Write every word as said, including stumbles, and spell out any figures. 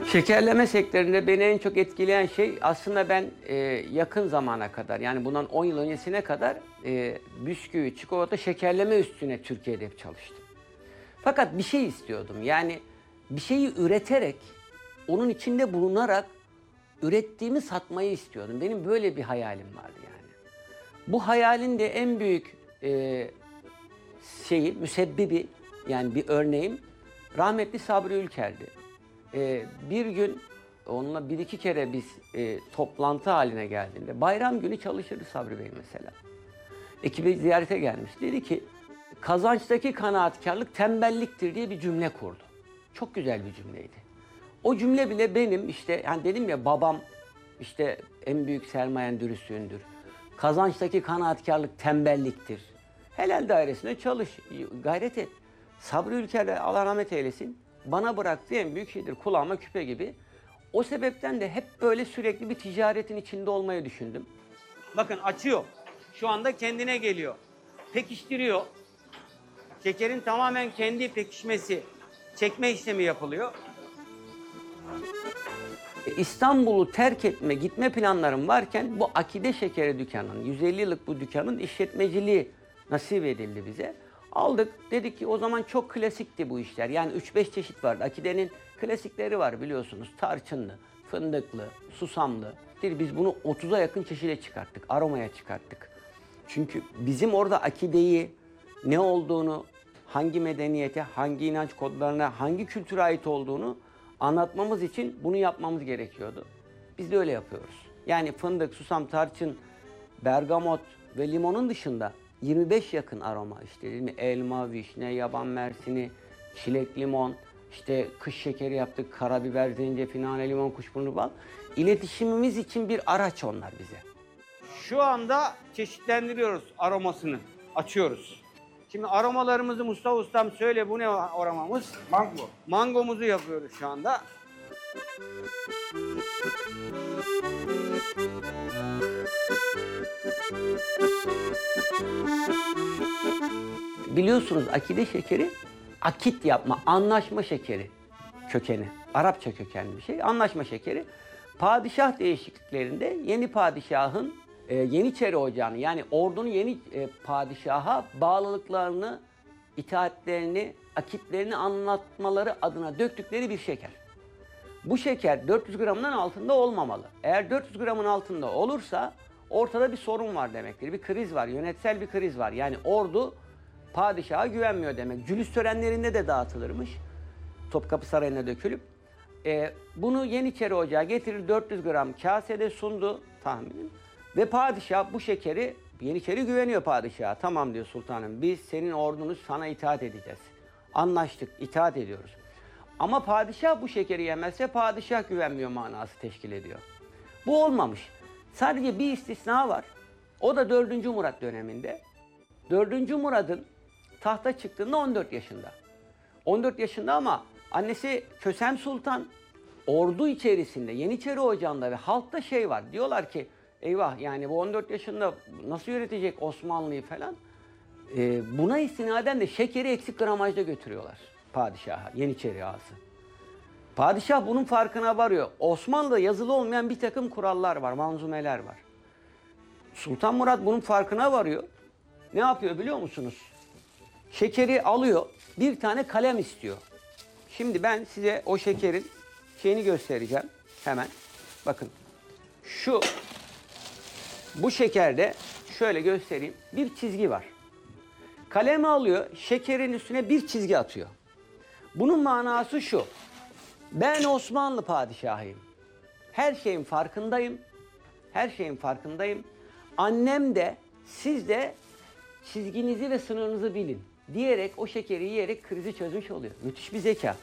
Şekerleme sektöründe beni en çok etkileyen şey aslında ben e, yakın zamana kadar yani bundan on yıl öncesine kadar e, bisküvi, çikolata, şekerleme üstüne Türkiye'de hep çalıştım. Fakat bir şey istiyordum yani bir şeyi üreterek, onun içinde bulunarak ürettiğimi satmayı istiyordum. Benim böyle bir hayalim vardı yani. Bu hayalin de en büyük e, şeyi, müsebbibi yani bir örneğim rahmetli Sabri Ülker'di. Ee, bir gün onunla bir iki kere biz e, toplantı haline geldiğinde bayram günü çalışırdı Sabri Bey mesela. Ekibi ziyarete gelmiş. Dedi ki kazançtaki kanaatkarlık tembelliktir diye bir cümle kurdu. Çok güzel bir cümleydi. O cümle bile benim işte hani dedim ya babam işte en büyük sermayen dürüstlüğündür. Kazançtaki kanaatkarlık tembelliktir. Helal dairesinde çalış, gayret et. Sabri Ülker'le Allah rahmet eylesin bana bıraktığı en büyük şeydir. Kulağıma küpe gibi. O sebepten de hep böyle sürekli bir ticaretin içinde olmayı düşündüm. Bakın açıyor. Şu anda kendine geliyor. Pekiştiriyor. Şekerin tamamen kendi pekişmesi, çekme işlemi yapılıyor. İstanbul'u terk etme, gitme planlarım varken bu Akide Şekeri dükkanının, yüz elli yıllık bu dükkanın işletmeciliği nasip edildi bize. Aldık, dedik ki o zaman çok klasikti bu işler. Yani üç beş çeşit vardı. Akide'nin klasikleri var biliyorsunuz. Tarçınlı, fındıklı, susamlı. Biz bunu otuza yakın çeşide çıkarttık, aromaya çıkarttık. Çünkü bizim orada Akide'yi ne olduğunu, hangi medeniyete, hangi inanç kodlarına, hangi kültüre ait olduğunu anlatmamız için bunu yapmamız gerekiyordu. Biz de öyle yapıyoruz. Yani fındık, susam, tarçın, bergamot ve limonun dışında yirmi beş yakın aroma işte değil mi? Elma, vişne, yaban mersini, çilek, limon, işte kış şekeri yaptık, karabiber, zencefil, nane, limon, kuşburnu, bal. İletişimimiz için bir araç onlar bize. Şu anda çeşitlendiriyoruz aromasını, açıyoruz. Şimdi aromalarımızı Mustafa Ustam söyle, bu ne aromamız? Mango. Mangomuzu yapıyoruz şu anda. Biliyorsunuz Akide şekeri, akit yapma, anlaşma şekeri kökeni. Arapça kökenli bir şey. Anlaşma şekeri. Padişah değişikliklerinde yeni padişahın e, Yeniçeri Ocağı'nı yani ordunun yeni e, padişaha bağlılıklarını, itaatlerini, akitlerini anlatmaları adına döktükleri bir şeker. Bu şeker dört yüz gramdan altında olmamalı. Eğer dört yüz gramın altında olursa ortada bir sorun var demektir. Bir kriz var, yönetsel bir kriz var. Yani ordu padişaha güvenmiyor demek. Cülüs törenlerinde de dağıtılırmış. Topkapı Sarayı'na dökülüp. E, bunu Yeniçeri Ocağı getirir dört yüz gram kasede sundu tahminim. Ve padişah bu şekeri, Yeniçeri güveniyor padişaha. Tamam diyor sultanım, biz senin ordunuz, sana itaat edeceğiz. Anlaştık, itaat ediyoruz. Ama padişah bu şekeri yemezse padişah güvenmiyor manası teşkil ediyor. Bu olmamış. Sadece bir istisna var. O da dördüncü Murat döneminde. dördüncü Murad'ın tahta çıktığında on dört yaşında. on dört yaşında ama annesi Kösem Sultan ordu içerisinde, Yeniçeri Ocağı'nda ve halkta şey var. Diyorlar ki eyvah yani bu on dört yaşında nasıl yönetecek Osmanlı'yı falan. Ee, buna istinaden de şekeri eksik gramajda götürüyorlar padişaha, Yeniçeri ağası. Padişah bunun farkına varıyor. Osmanlı'da yazılı olmayan bir takım kurallar var, manzumeler var. Sultan Murat bunun farkına varıyor. Ne yapıyor biliyor musunuz? Şekeri alıyor, bir tane kalem istiyor. Şimdi ben size o şekerin şeyini göstereceğim hemen. Bakın şu, bu şekerde şöyle göstereyim, bir çizgi var. Kalemi alıyor, şekerin üstüne bir çizgi atıyor. Bunun manası şu: ben Osmanlı padişahıyım. Her şeyin farkındayım. Her şeyin farkındayım. Annem de, siz de çizginizi ve sınırınızı bilin diyerek o şekeri yiyerek krizi çözmüş oluyor. Müthiş bir zeka.